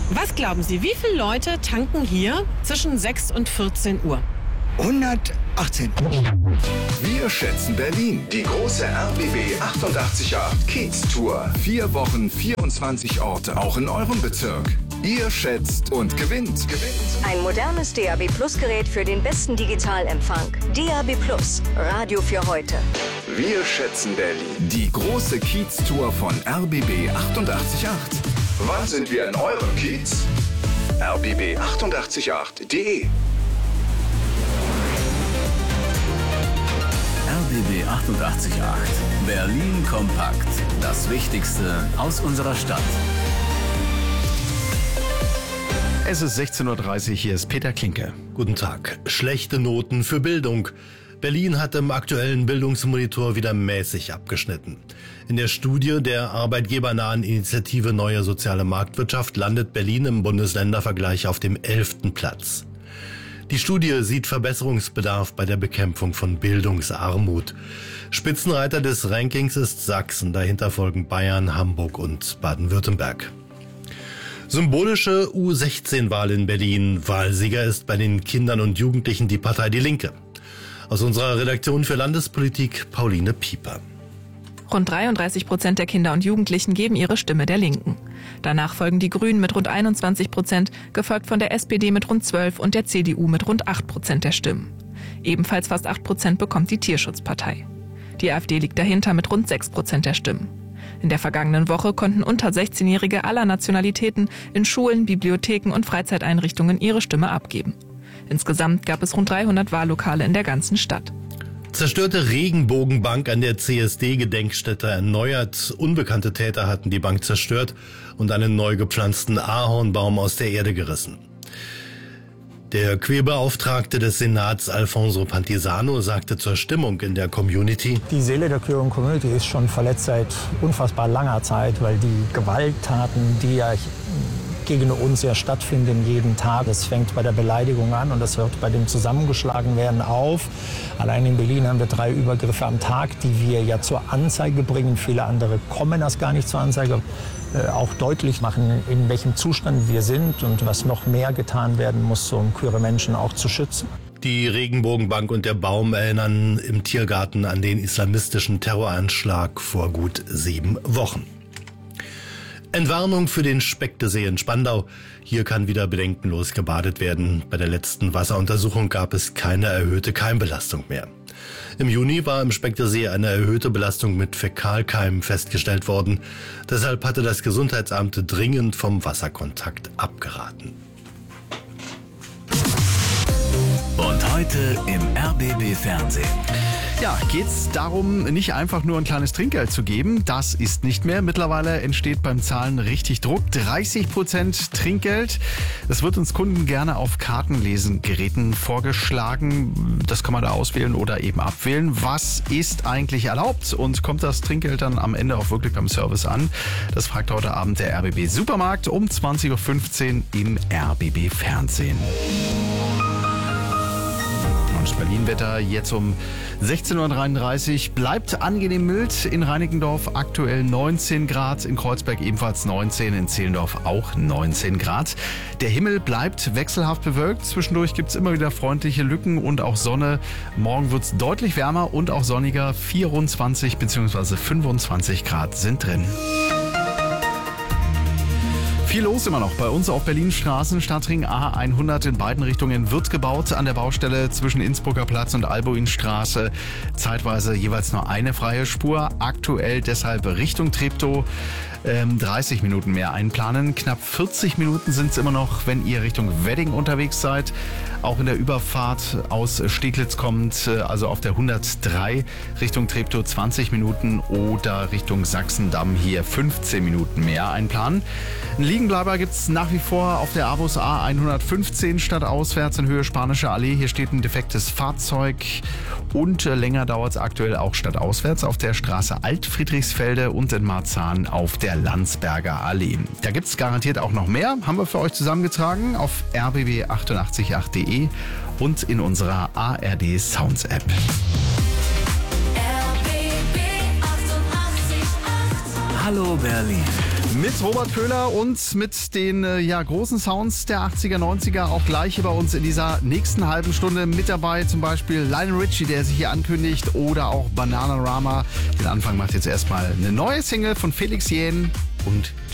Was glauben Sie, wie viele Leute tanken hier zwischen 6 und 14 Uhr? 118. Wir schätzen Berlin. Die große RBB 888 Kiez-Tour. 4 Wochen, 24 Orte, auch in eurem Bezirk. Ihr schätzt und gewinnt. Ein modernes DAB Plus Gerät für den besten Digitalempfang. DAB Plus, Radio für heute. Wir schätzen Berlin. Die große Kiez-Tour von RBB 888. Wann sind wir in eurem Kiez? rbb888.de RBB 888. Berlin kompakt. Das Wichtigste aus unserer Stadt. Es ist 16:30 Uhr, hier ist Peter Klinke. Guten Tag. Schlechte Noten für Bildung. Berlin hat im aktuellen Bildungsmonitor wieder mäßig abgeschnitten. In der Studie der arbeitgebernahen Initiative Neue Soziale Marktwirtschaft landet Berlin im Bundesländervergleich auf dem 11. Platz. Die Studie sieht Verbesserungsbedarf bei der Bekämpfung von Bildungsarmut. Spitzenreiter des Rankings ist Sachsen, dahinter folgen Bayern, Hamburg und Baden-Württemberg. Symbolische U16-Wahl in Berlin. Wahlsieger ist bei den Kindern und Jugendlichen die Partei Die Linke. Aus unserer Redaktion für Landespolitik Pauline Pieper. Rund 33% der Kinder und Jugendlichen geben ihre Stimme der Linken. Danach folgen die Grünen mit rund 21%, gefolgt von der SPD mit rund 12% und der CDU mit rund 8% der Stimmen. Ebenfalls fast 8% bekommt die Tierschutzpartei. Die AfD liegt dahinter mit rund 6% der Stimmen. In der vergangenen Woche konnten unter 16-Jährige aller Nationalitäten in Schulen, Bibliotheken und Freizeiteinrichtungen ihre Stimme abgeben. Insgesamt gab es rund 300 Wahllokale in der ganzen Stadt. Zerstörte Regenbogenbank an der CSD-Gedenkstätte erneuert. Unbekannte Täter hatten die Bank zerstört und einen neu gepflanzten Ahornbaum aus der Erde gerissen. Der Queerbeauftragte des Senats, Alfonso Pantisano, sagte zur Stimmung in der Community: Die Seele der queeren Community ist schon verletzt seit unfassbar langer Zeit, weil die Gewalttaten, die ja gegen uns ja stattfinden jeden Tag. Das fängt bei der Beleidigung an und das hört bei dem Zusammengeschlagenwerden auf. Allein in Berlin haben wir 3 Übergriffe am Tag, die wir ja zur Anzeige bringen. Viele andere kommen das gar nicht zur Anzeige. Auch deutlich machen, in welchem Zustand wir sind und was noch mehr getan werden muss, um queere Menschen auch zu schützen. Die Regenbogenbank und der Baum erinnern im Tiergarten an den islamistischen Terroranschlag vor gut 7 Wochen. Entwarnung für den Speckte-See in Spandau. Hier kann wieder bedenkenlos gebadet werden. Bei der letzten Wasseruntersuchung gab es keine erhöhte Keimbelastung mehr. Im Juni war im Speckte-See eine erhöhte Belastung mit Fäkalkeimen festgestellt worden. Deshalb hatte das Gesundheitsamt dringend vom Wasserkontakt abgeraten. Und heute im RBB-Fernsehen. Ja, geht's darum, nicht einfach nur ein kleines Trinkgeld zu geben. Das ist nicht mehr. Mittlerweile entsteht beim Zahlen richtig Druck. 30% Trinkgeld. Das wird uns Kunden gerne auf Kartenlesegeräten vorgeschlagen. Das kann man da auswählen oder eben abwählen. Was ist eigentlich erlaubt? Und kommt das Trinkgeld dann am Ende auch wirklich beim Service an? Das fragt heute Abend der RBB Supermarkt um 20.15 Uhr im RBB Fernsehen. Berlin-Wetter jetzt um 16.33 Uhr. Bleibt angenehm mild. In Reinickendorf aktuell 19 Grad, in Kreuzberg ebenfalls 19, in Zehlendorf auch 19 Grad. Der Himmel bleibt wechselhaft bewölkt. Zwischendurch gibt es immer wieder freundliche Lücken und auch Sonne. Morgen wird es deutlich wärmer und auch sonniger. 24 bzw. 25 Grad sind drin. Viel los immer noch bei uns auf Berlin-Straßen. Stadtring A100 in beiden Richtungen wird gebaut. An der Baustelle zwischen Innsbrucker Platz und Albuinstraße zeitweise jeweils nur eine freie Spur. Aktuell deshalb Richtung Treptow 30 Minuten mehr einplanen. Knapp 40 Minuten sind es immer noch, wenn ihr Richtung Wedding unterwegs seid. Auch in der Überfahrt aus Steglitz kommt, also auf der 103 Richtung Treptow 20 Minuten oder Richtung Sachsendamm hier 15 Minuten mehr einplanen. Einen Liegenbleiber gibt es nach wie vor auf der Abus A115 stadtauswärts in Höhe Spanische Allee. Hier steht ein defektes Fahrzeug und länger dauert es aktuell auch stadtauswärts auf der Straße Alt-Friedrichsfelde und in Marzahn auf der Landsberger Allee. Da gibt es garantiert auch noch mehr. Haben wir für euch zusammengetragen auf rbb888.de und in unserer ARD Sounds App. Hallo Berlin. Mit Robert Köhler und mit den großen Sounds der 80er, 90er auch gleich hier bei uns in dieser nächsten halben Stunde mit dabei. Zum Beispiel Lionel Richie, der sich hier ankündigt, oder auch Bananarama. Den Anfang macht jetzt erstmal eine neue Single von Felix Jähn und